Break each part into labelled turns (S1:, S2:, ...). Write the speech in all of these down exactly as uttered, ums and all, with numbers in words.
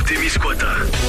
S1: Témiscouata.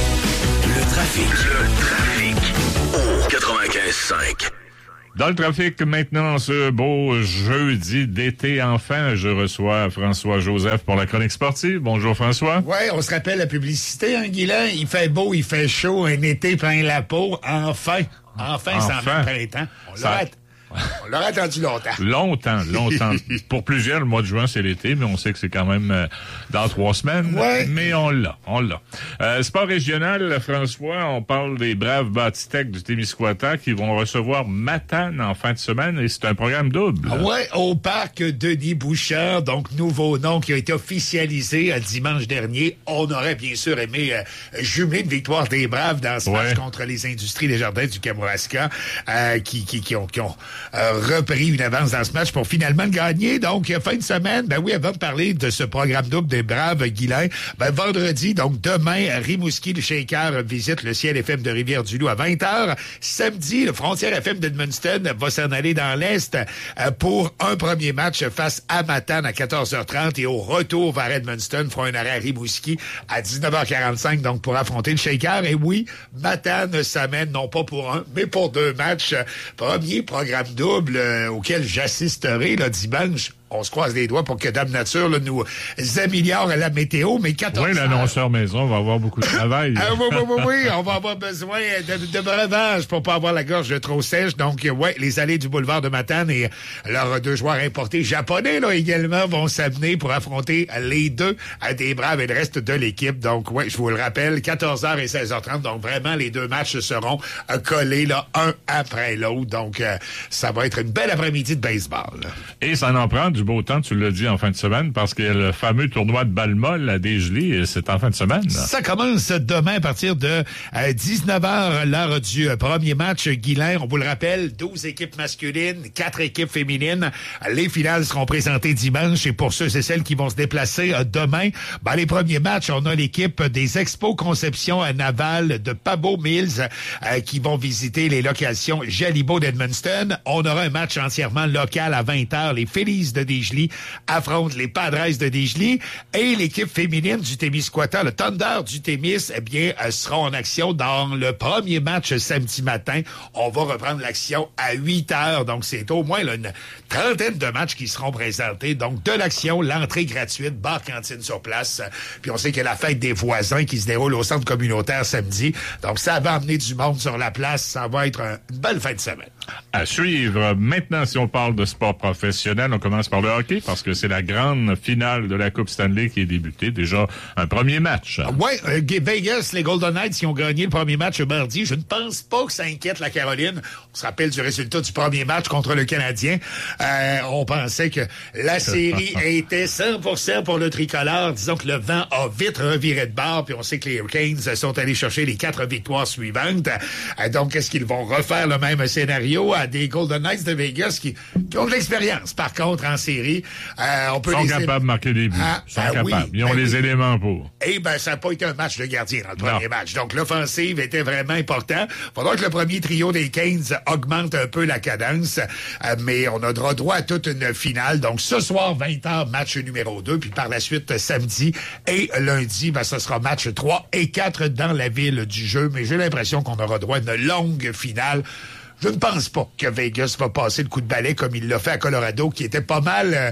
S1: Le trafic. Le trafic. Au quatre-vingt-quinze cinq.
S2: Dans le trafic, maintenant, ce beau jeudi d'été, enfin, je reçois François Joseph pour la chronique sportive. Bonjour, François.
S3: Oui, on se rappelle la publicité, hein, Guylain? Il fait beau, il fait chaud, un été plein la peau. Enfin, enfin, enfin. Ça en même printemps. On
S2: ça...
S3: l'arrête. On l'aurait attendu longtemps.
S2: Longtemps, longtemps. Pour plusieurs, le mois de juin, c'est l'été, mais on sait que c'est quand même euh, dans trois semaines.
S3: Ouais.
S2: Mais on l'a, on l'a. Euh, sport régional, François, on parle des braves Bâtitech du Témiscouata qui vont recevoir Matane en fin de semaine et c'est un programme double.
S3: Ah ouais, au parc Denis Bouchard, donc nouveau nom qui a été officialisé euh, dimanche dernier. On aurait bien sûr aimé euh, jumeler une victoire des braves dans ce ouais. match contre les Industries des Jardins du Kamouraska euh, qui, qui, qui ont... Qui ont Euh, repris une avance dans ce match pour finalement le gagner. Donc, fin de semaine, ben oui, avant de parler de ce programme double des Braves, Guylain, ben vendredi, donc demain, Rimouski, le Shaker visite le Ciel F M de Rivière-du-Loup à vingt heures. Samedi, le Frontière F M d'Edmundston va s'en aller dans l'Est euh, pour un premier match face à Matane à quatorze heures trente et au retour vers Edmundston, fera un arrêt à Rimouski à dix-neuf heures quarante-cinq, donc pour affronter le Shaker. Et oui, Matane s'amène non pas pour un, mais pour deux matchs. Premier programme double euh, auquel j'assisterai là, dimanche. On se croise les doigts pour que Dame Nature là, nous améliore la météo, mais quatorze
S2: Oui, l'annonceur maison va avoir beaucoup de travail.
S3: ah, oui, oui, oui, oui, on va avoir besoin de, de breuvage pour pas avoir la gorge trop sèche. Donc, ouais, les allées du boulevard de Matane et leurs deux joueurs importés japonais là également vont s'amener pour affronter les deux à des Braves et le reste de l'équipe. Donc, ouais, je vous le rappelle, quatorze heures et seize heures trente. Donc, vraiment, les deux matchs seront euh, collés là, un après l'autre. Donc, euh, ça va être une belle après-midi de baseball.
S2: Et ça en prend du beau temps, tu l'as dit, en fin de semaine, parce que le fameux tournoi de balle molle à Desjolies, c'est en fin de semaine. Là.
S3: Ça commence demain à partir de euh, dix-neuf heures, l'heure du euh, premier match. Guylain, on vous le rappelle, douze équipes masculines, quatre équipes féminines. Les finales seront présentées dimanche et pour ceux et celles qui vont se déplacer euh, demain, ben, les premiers matchs, on a l'équipe des Expos Conception à Naval de Pabo Mills euh, qui vont visiter les locations Jalibo d'Edmundston. On aura un match entièrement local à vingt heures. Les Phillies de Desjolies affrontent les Padres de Desjolies et l'équipe féminine du Témiscouata, le Thunder du Témis, eh bien, sera en action dans le premier match samedi matin. On va reprendre l'action à huit heures, donc c'est au moins là, une trentaine de matchs qui seront présentés. Donc, de l'action, l'entrée gratuite, bar cantine sur place. Puis on sait qu'il y a la fête des voisins qui se déroule au centre communautaire samedi. Donc, ça va amener du monde sur la place. Ça va être une belle fin de semaine.
S2: À suivre. Maintenant, si on parle de sport professionnel, on commence par le hockey parce que c'est la grande finale de la Coupe Stanley qui est débutée. Déjà, un premier match.
S3: Oui, euh, Vegas, les Golden Knights qui ont gagné le premier match mardi. Je ne pense pas que ça inquiète la Caroline. On se rappelle du résultat du premier match contre le Canadien. Euh, on pensait que la série était cent pour cent pour le tricolore. Disons que le vent a vite reviré de bord, puis on sait que les Hurricanes sont allés chercher les quatre victoires suivantes. Euh, donc, est-ce qu'ils vont refaire le même scénario à des Golden Knights de Vegas qui, qui ont de l'expérience, par contre, en série? Euh, on peut
S2: Ils sont
S3: les...
S2: capables de marquer des buts.
S3: Ah,
S2: Ils sont
S3: ah,
S2: capables.
S3: Oui,
S2: Ils ont
S3: ben
S2: les
S3: oui.
S2: éléments pour.
S3: Eh ben, ça n'a pas été un match de gardien dans le premier
S2: non.
S3: match. Donc, l'offensive était vraiment important. Faudra que le premier trio des Canes augmente un peu la cadence. Euh, mais on aura droit à toute une finale. Donc, ce soir, vingt heures, match numéro deux. Puis par la suite, samedi et lundi, ben, ce sera match trois et quatre dans la ville du jeu. Mais j'ai l'impression qu'on aura droit à une longue finale. Je ne pense pas que Vegas va passer le coup de balai comme il l'a fait à Colorado, qui était pas mal euh,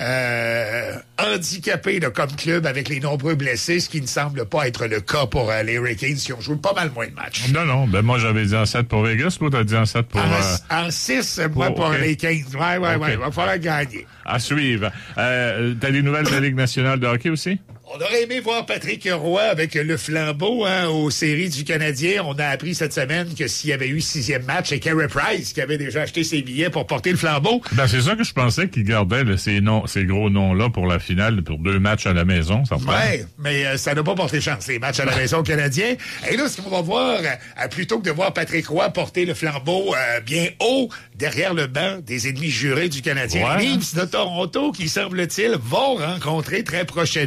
S3: euh, handicapé là, comme club avec les nombreux blessés, ce qui ne semble pas être le cas pour euh, les Hurricanes qui ont joué pas mal moins de matchs.
S2: Non, non, ben moi j'avais dit en sept pour Vegas, toi t'as dit en sept pour...
S3: En,
S2: euh,
S3: en six, moi, pour
S2: okay.
S3: les quinze. Ouais, ouais, okay. ouais, il va falloir gagner.
S2: À suivre. Euh, t'as des nouvelles de la Ligue nationale de hockey aussi?
S3: On aurait aimé voir Patrick Roy avec le flambeau hein, aux séries du Canadien. On a appris cette semaine que s'il y avait eu sixième match, c'est Carey Price qui avait déjà acheté ses billets pour porter le flambeau.
S2: Ben, c'est ça que je pensais qu'il gardait là, ces, noms, ces gros noms-là pour la finale, pour deux matchs à la maison. Ça
S3: ouais, mais euh, ça n'a pas porté chance, les matchs à la maison canadiens. Et là, ce qu'on va voir, euh, plutôt que de voir Patrick Roy porter le flambeau euh, bien haut derrière le banc des ennemis jurés du Canadien,
S2: ouais.
S3: les Leafs de Toronto, qui semble-t-il, vont rencontrer très prochainement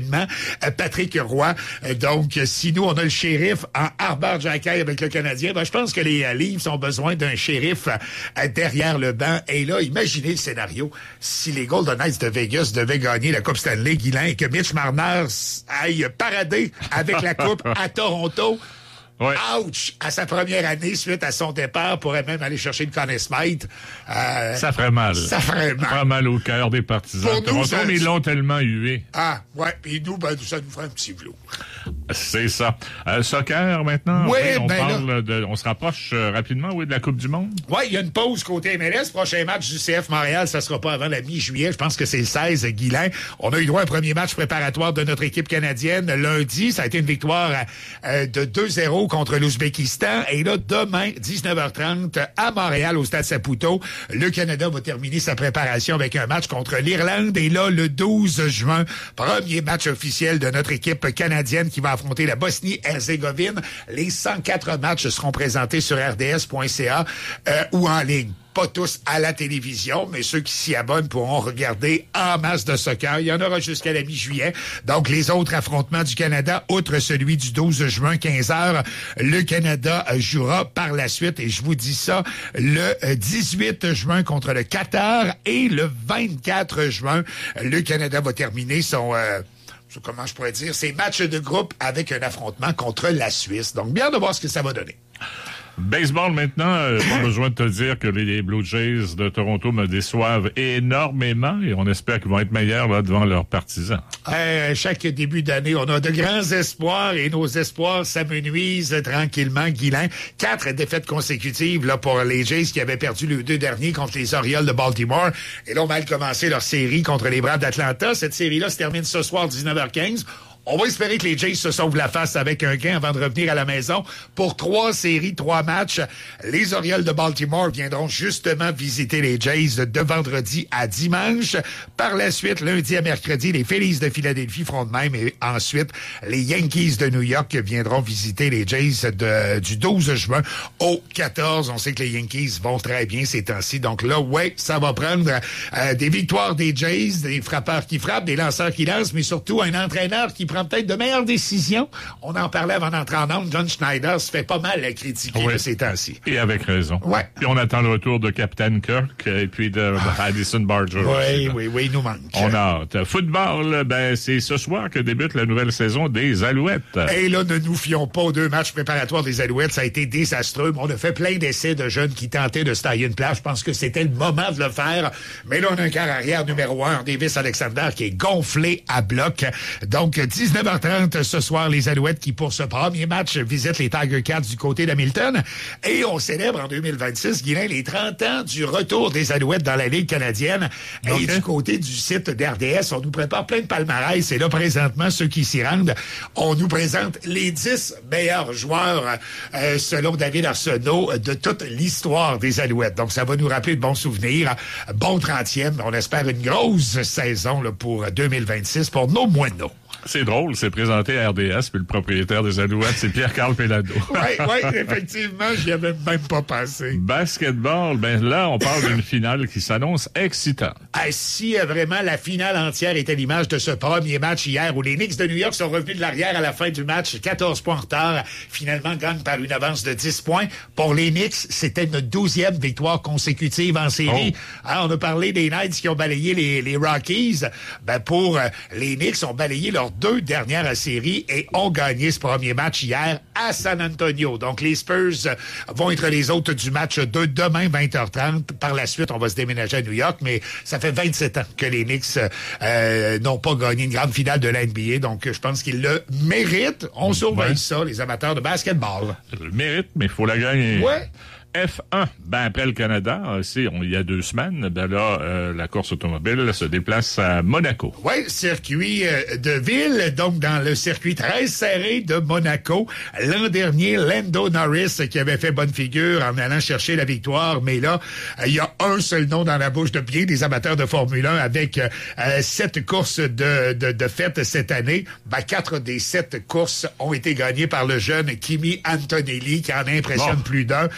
S3: euh, Patrick Roy. Euh, donc, si nous, on a le shérif en Harbour-Jackay avec le Canadien, ben, je pense que les euh, Leafs ont besoin d'un shérif euh, derrière le banc. Et là, imaginez le scénario. Si les Golden Knights de Vegas devaient gagner la Coupe Stanley, Guylain, et que Mitch Marner aille parader avec la Coupe à Toronto.
S2: Ouais.
S3: Ouch! À sa première année, suite à son départ, pourrait même aller chercher le Conn Smythe. Euh,
S2: ça ferait mal.
S3: Ça ferait mal.
S2: Ça ferait mal au cœur des partisans.
S3: Pour nous,
S2: Toronto,
S3: ça...
S2: mais ils l'ont tellement hué.
S3: Ah, ouais. Puis nous, ben, ça nous ferait un petit flou.
S2: C'est ça. Euh, soccer, maintenant.
S3: Oui,
S2: oui, on
S3: ben
S2: parle
S3: là...
S2: de, on se rapproche euh, rapidement, oui, de la Coupe du Monde.
S3: Oui, il y a une pause côté M L S. Prochain match du C F Montréal, ça sera pas avant la mi-juillet. Je pense que c'est le seize, Guylain. On a eu droit à un premier match préparatoire de notre équipe canadienne lundi. Ça a été une victoire euh, de deux zéro contre l'Ouzbékistan. Et là, demain, dix-neuf heures trente, à Montréal, au Stade Saputo, le Canada va terminer sa préparation avec un match contre l'Irlande. Et là, le douze juin, premier match officiel de notre équipe canadienne qui va affronter la Bosnie-Herzégovine. Les cent quatre matchs seront présentés sur r d s point c a euh, ou en ligne. Pas tous à la télévision, mais ceux qui s'y abonnent pourront regarder en masse de soccer. Il y en aura jusqu'à la mi-juillet. Donc, les autres affrontements du Canada, outre celui du douze juin, quinze heures, le Canada jouera par la suite, et je vous dis ça, le dix-huit juin contre le Qatar, et le vingt-quatre juin, le Canada va terminer son... Euh, comment je pourrais dire, ses matchs de groupe avec un affrontement contre la Suisse. Donc, bien de voir ce que ça va donner.
S2: Baseball maintenant, euh, pas besoin de te dire que les Blue Jays de Toronto me déçoivent énormément et on espère qu'ils vont être meilleurs là devant leurs partisans.
S3: Euh, chaque début d'année, on a de grands espoirs et nos espoirs s'amenuisent tranquillement, Guylain. Quatre défaites consécutives là pour les Jays qui avaient perdu les deux derniers contre les Orioles de Baltimore et là, ont mal commencé leur série contre les Braves d'Atlanta. Cette série-là se termine ce soir dix-neuf heures quinze. On va espérer que les Jays se sauvent la face avec un gain avant de revenir à la maison. Pour trois séries, trois matchs, les Orioles de Baltimore viendront justement visiter les Jays de vendredi à dimanche. Par la suite, lundi à mercredi, les Phillies de Philadelphie feront de même. Et ensuite, les Yankees de New York viendront visiter les Jays de, du douze juin au quatorze. On sait que les Yankees vont très bien ces temps-ci. Donc là, ouais, ça va prendre euh, des victoires des Jays, des frappeurs qui frappent, des lanceurs qui lancent, mais surtout un entraîneur qui prend peut-être de meilleures décisions. On en parlait avant d'entrer en onde. John Schneider se fait pas mal à critiquer
S2: oui.
S3: de ces temps-ci.
S2: Et avec raison.
S3: Ouais.
S2: Puis on attend le retour de Captain Kirk et puis de,
S3: ah.
S2: de Addison Barger.
S3: Oui, oui, oui, il nous manque.
S2: On a hâte. Football, ben, c'est ce soir que débute la nouvelle saison des Alouettes.
S3: Et là, ne nous fions pas aux deux matchs préparatoires des Alouettes. Ça a été désastreux. On a fait plein d'essais de jeunes qui tentaient de se tailler une place. Je pense que c'était le moment de le faire. Mais là, on a un quart arrière numéro un, Davis Alexander, qui est gonflé à bloc. Donc, dix-neuf heures trente ce soir, les Alouettes qui, pour ce premier match, visitent les Tiger Cats du côté d'Hamilton. Et on célèbre en deux mille vingt-six, Guylain, les trente ans du retour des Alouettes dans la Ligue canadienne. Okay. Et du côté du site d'R D S, on nous prépare plein de palmarès. Et là, présentement, ceux qui s'y rendent, on nous présente les dix meilleurs joueurs, euh, selon David Arsenault, de toute l'histoire des Alouettes. Donc, ça va nous rappeler de bons souvenirs. Bon trentième. On espère une grosse saison là, pour deux mille vingt-six pour nos moineaux.
S2: C'est drôle, c'est présenté à R D S, puis le propriétaire des Alouettes, c'est Pierre-Carl Pelado.
S3: Oui, oui, effectivement, j'y avais même pas pensé.
S2: Basketball, ben là, on parle d'une finale qui s'annonce excitante.
S3: Ah, si euh, vraiment la finale entière est à l'image de ce premier match hier où les Knicks de New York sont revenus de l'arrière à la fin du match, quatorze points en retard, finalement gagnent par une avance de dix points. Pour les Knicks, c'était une douzième victoire consécutive en série. Oh. Alors, on a parlé des Knights qui ont balayé les, les Rockies. Ben, pour euh, les Knicks, ont balayé leur deux dernières séries et ont gagné ce premier match hier à San Antonio. Donc, les Spurs vont être les autres du match de demain, vingt heures trente. Par la suite, on va se déménager à New York, mais ça fait vingt-sept ans que les Knicks euh, n'ont pas gagné une grande finale de la N B A. Donc, je pense qu'ils le méritent. On surveille ouais. ça, les amateurs de basketball.
S2: Ils le méritent, mais il faut la gagner.
S3: Ouais.
S2: F un, ben après le Canada, c'est on, il y a deux semaines, ben là, euh, la course automobile se déplace à Monaco.
S3: Oui, circuit euh, de ville, donc dans le circuit très serré de Monaco. L'an dernier, Lando Norris qui avait fait bonne figure en allant chercher la victoire, mais là, il euh, y a un seul nom dans la bouche de bien des amateurs de Formule un avec euh, sept courses de, de, de fête cette année. Ben, quatre des sept courses ont été gagnées par le jeune Kimi Antonelli qui en impressionne bon. plus d'un. Donc,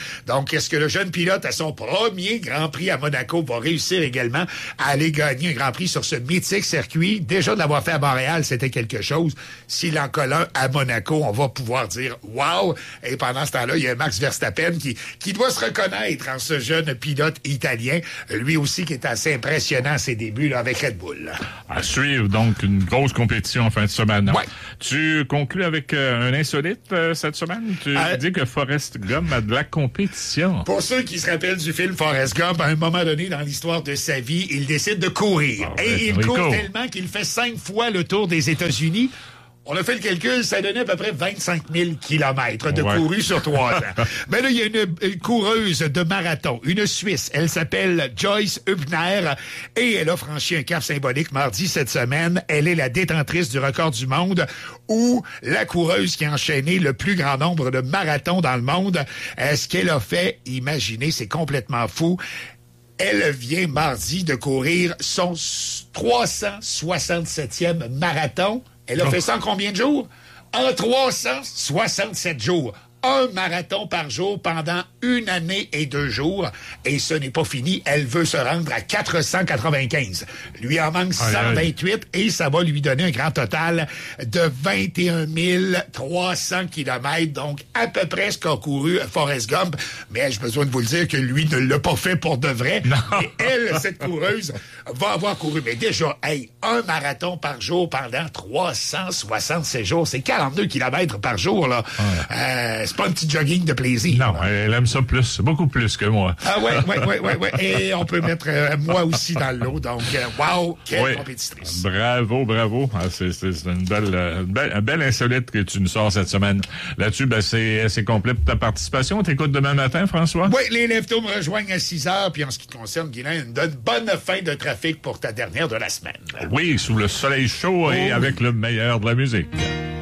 S3: Donc, est-ce que le jeune pilote, à son premier Grand Prix à Monaco, va réussir également à aller gagner un Grand Prix sur ce mythique circuit? Déjà de l'avoir fait à Montréal, c'était quelque chose. S'il en colle un à Monaco, on va pouvoir dire « Wow! » Et pendant ce temps-là, il y a Max Verstappen qui, qui doit se reconnaître en ce jeune pilote italien. Lui aussi qui est assez impressionnant à ses débuts là, avec Red Bull.
S2: À suivre, donc, une grosse compétition en fin de semaine.
S3: Ouais.
S2: Tu conclus avec euh, un insolite euh, cette semaine? Tu euh, dis que Forrest Gump a de la compétition.
S3: Pour ceux qui se rappellent du film Forrest Gump, à un moment donné dans l'histoire de sa vie, il décide de courir.
S2: Ah,
S3: Et
S2: ouais,
S3: il
S2: oui,
S3: court
S2: court.
S3: tellement qu'il fait cinq fois le tour des États-Unis. On a fait le calcul, ça donnait à peu près vingt-cinq mille kilomètres de
S2: Ouais.
S3: couru sur trois ans. Mais là, il y a une, une coureuse de marathon, une Suisse. Elle s'appelle Joyce Hübner et elle a franchi un cap symbolique mardi cette semaine. Elle est la détentrice du record du monde ou la coureuse qui a enchaîné le plus grand nombre de marathons dans le monde. Euh, ce qu'elle a fait, imaginez, c'est complètement fou. Elle vient mardi de courir son trois cent soixante-septième marathon. Elle a fait ça en combien de jours? En trois cent soixante-sept jours. Un marathon par jour pendant une année et deux jours. Et ce n'est pas fini. Elle veut se rendre à quatre cent quatre-vingt-quinze. Lui en manque cent vingt-huit et ça va lui donner un grand total de vingt et un mille trois cents kilomètres. Donc, à peu près ce qu'a couru Forrest Gump. Mais j'ai besoin de vous le dire que lui ne l'a pas fait pour de vrai.
S2: Non.
S3: Et elle, cette coureuse, va avoir couru. Mais déjà, hey, un marathon par jour pendant trois cent soixante-sept jours. C'est quarante-deux kilomètres par jour, là.
S2: Ouais.
S3: Euh, c'est pas un petit jogging de plaisir.
S2: Non, elle aime ça plus, beaucoup plus que moi.
S3: Ah ouais, ouais, ouais, ouais, ouais. Et on peut mettre euh, moi aussi dans le lot. Donc, euh, wow, quelle
S2: Oui.
S3: compétitrice.
S2: Bravo, bravo. Ah, c'est, c'est, c'est une belle, euh, belle, un bel insolite que tu nous sors cette semaine. Là-dessus, ben, c'est, c'est complet pour ta participation. T'écoutes demain matin, François?
S3: Oui, les leftos me rejoignent à six heures. Puis en ce qui te concerne, Guylain, une bonne, bonne fin de trafic pour ta dernière de la semaine.
S2: Oui, sous le soleil chaud et
S3: Oh,
S2: avec
S3: oui.
S2: le meilleur de la musique.